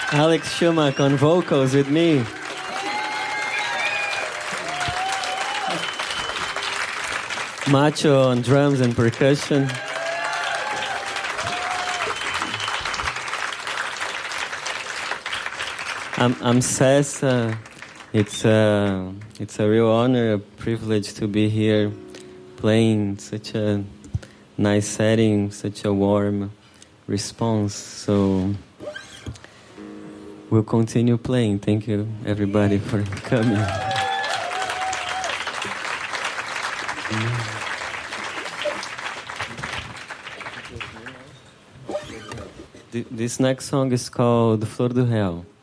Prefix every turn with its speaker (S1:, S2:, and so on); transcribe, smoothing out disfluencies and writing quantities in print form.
S1: Alex Schumack on vocals with me. Macho on drums and percussion. I'm Sessa. It's a real honor, a privilege to be here playing such a nice setting, such a warm response. So we'll continue playing. Thank you, everybody, for coming. This next song is called Flor do Real.